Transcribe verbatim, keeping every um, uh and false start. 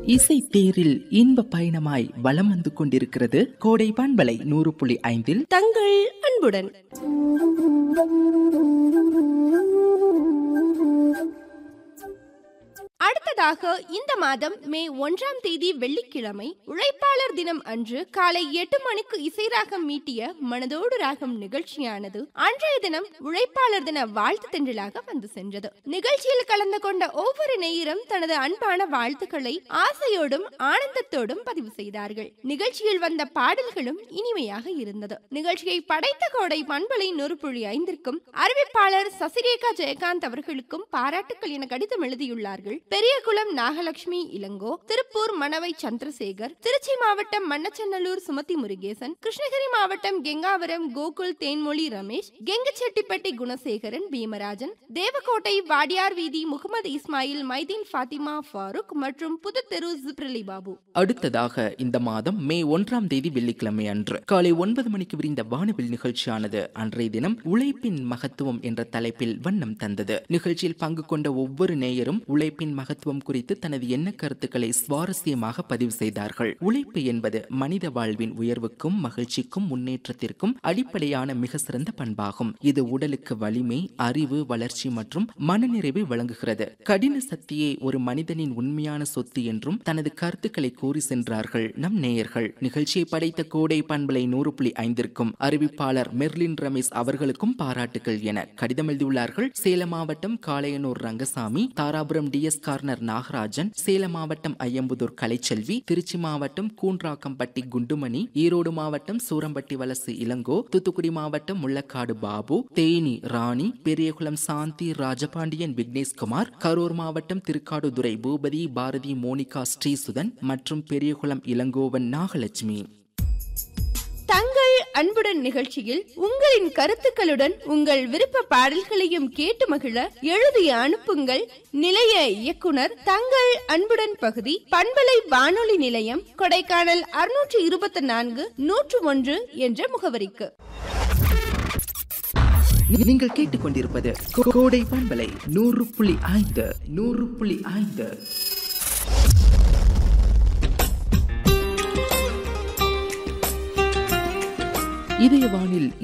இசை தேரில் இன்ப பயணமாய் வலம் வந்து கொண்டிருக்கிறது கோடை பண்பலை நூறு புள்ளி ஐந்தில் தங்கள் அன்புடன். அடுத்ததாக இந்த மாதம் மே ஒன்றாம் தேதி வெள்ளிக்கிழமை உழைப்பாளர் தினம் அன்று காலை எட்டு மணிக்கு இசை ராகம் மீட்டிய மனதோடு ராகம் நிகழ்ச்சியானது அன்றைய தினம் உழைப்பாளர் தின வாழ்த்து தென்றலாக வந்து சென்றது. நிகழ்ச்சியில் கலந்து கொண்ட ஒவ்வொரு நேயரும் தனது அன்பான வாழ்த்துக்களை ஆசையோடும் ஆனந்தத்தோடும் பதிவு செய்தார்கள். நிகழ்ச்சியில் வந்த பாடல்களும் இனிமையாக இருந்தது. நிகழ்ச்சியை படைத்த கோடை பண்பலை நூறு புள்ளி ஐந்திற்கும் அறிவிப்பாளர் சசிரேகா ஜெயகாந்த் அவர்களுக்கும் பாராட்டுக்கள் என கடிதம் எழுதியுள்ளார்கள். பெரியகுளம் நாகலட்சுமி இளங்கோ, திருப்பூர் மணவை சந்திரசேகர், திருச்சி மாவட்டம் மண்ணச்சநல்லூர் சுமதி முருகேசன், கிருஷ்ணகிரி மாவட்டம் கெங்காவரம் கோகுல் தேன்மொழி ரமேஷ், கெங்கச்செட்டிப்பட்டி குணசேகரன் பீமராஜன், தேவக்கோட்டை வாடியார் வீதி முகமது இஸ்மாயில், மைதீன் ஃபாத்திமா ஃபாரூக் மற்றும் புதுத்தெரு ஜிப்ரலி பாபு. அடுத்ததாக இந்த மாதம் மே ஒன்றாம் தேதி வெள்ளிக்கிழமை அன்று காலை ஒன்பது மணிக்கு விரிந்த வானவில் நிகழ்ச்சியானது அன்றைய தினம் உழைப்பின் மகத்துவம் என்ற தலைப்பில் வண்ணம் தந்தது. நிகழ்ச்சியில் பங்கு கொண்ட ஒவ்வொரு நேயரும் உழைப்பின் மகத்துவம் குறித்து தனது எண்ண கருத்துக்களை சுவாரஸ்யமாக பதிவு செய்தார்கள். உழைப்பு என்பது மனித வாழ்வின் உயர்வுக்கும் மகிழ்ச்சிக்கும் முன்னேற்றத்திற்கும் அடிப்படையான மிக சிறந்த பண்பாகும். இது உடலுக்கு வலிமை, அறிவு, வளர்ச்சி மற்றும் மனநிறைவை வழங்குகிறது. கடின சக்தியே ஒரு மனிதனின் உண்மையான சொத்து என்றும் தனது கருத்துக்களை கூறி சென்றார்கள் நம் நேயர்கள். நிகழ்ச்சியை படைத்த கோடை பண்பலை நூறு புள்ளி ஐந்திற்கும் அறிவிப்பாளர் மெர்லின் ரமேஷ் அவர்களுக்கும் பாராட்டுகள் என கடிதம் எழுதியுள்ளார்கள். சேலம் மாவட்டம் Kalaiyanur Rangasamy, Dharapuram D S corner Nagarajan, Salem மாவட்டம் ஐயம்புதூர் கலைச்செல்வி, திருச்சி மாவட்டம் கூன்றாக்கம்பட்டி குண்டுமணி, ஈரோடு மாவட்டம் சூரம்பட்டி வலசு இளங்கோ, தூத்துக்குடி மாவட்டம் முள்ளக்காடு பாபு, தேனி ராணி, பெரியகுளம் சாந்தி, ராஜபாண்டியன் விக்னேஷ்குமார், கரூர் மாவட்டம் திருக்காடுதுறை பூபதி, பாரதி, மோனிகா, ஸ்ரீசுதன் மற்றும் பெரியகுளம் இளங்கோவன் நாகலட்சுமி. தங்கள் அன்புடன் நிகழ்ச்சியில் உங்களின் கருத்துக்களுடன் உங்கள் விருப்ப பாடல்களையும் கேட்டு மகிழ எழுதி அனுப்புங்கள். நிலைய இயக்குனர் தங்கள் அன்புடன் பகுதி, பண்பலை வானொலி நிலையம், கொடைக்கானல் அறுநூற்று இருபத்தி நான்கு நூற்று ஒன்று என்ற முகவரிக்கு. நீங்கள் கேட்டுக்கொண்டிருப்பது கோடை பண்பலை நூறு புள்ளி ஐந்து நூறு புள்ளி ஐந்து. இதய வானில்